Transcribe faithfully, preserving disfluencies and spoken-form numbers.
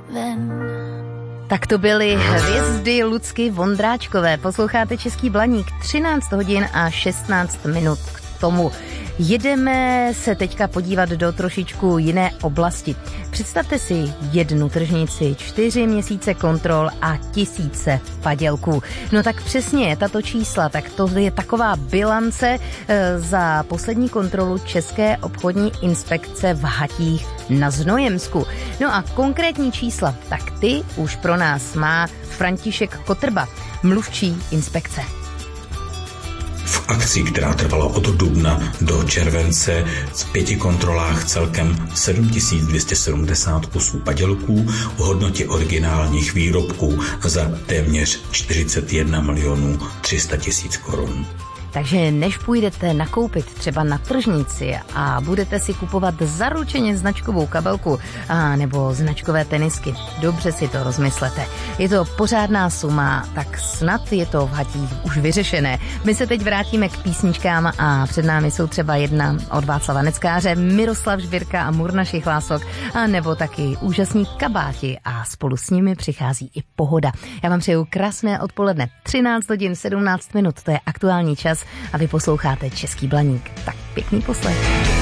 ven. Tak to byly hvězdy Lucky Vondráčkové. Posloucháte Český Blaník, třináct hodin a šestnáct minut k tomu. Jedeme se teďka podívat do trošičku jiné oblasti. Představte si jednu tržnici, čtyři měsíce kontrol a tisíce padělků. No tak přesně tato čísla, tak to je taková bilance e, za poslední kontrolu České obchodní inspekce v Hatích na Znojemsku. No a konkrétní čísla, tak ty už pro nás má František Kotrba, mluvčí inspekce. V akci, která trvala od dubna do července, v pěti kontrolách celkem sedm tisíc dvě stě sedmdesát kusů padělků v hodnotě originálních výrobků za téměř čtyřicet jedna milionů tři sta tisíc korun. Takže než půjdete nakoupit třeba na tržnici a budete si kupovat zaručeně značkovou kabelku a nebo značkové tenisky, dobře si to rozmyslete. Je to pořádná suma, tak snad je to v Hatích už vyřešené. My se teď vrátíme k písničkám a před námi jsou třeba jedna od Václava Neckáře, Miroslav Žbírka a Murna Šichlások, a nebo taky úžasní kabáti a spolu s nimi přichází i Pohoda. Já vám přeju krásné odpoledne. třináct hodin sedmnáct minut, to je aktuální čas a vy posloucháte Český Blaník. Tak pěkný poslech.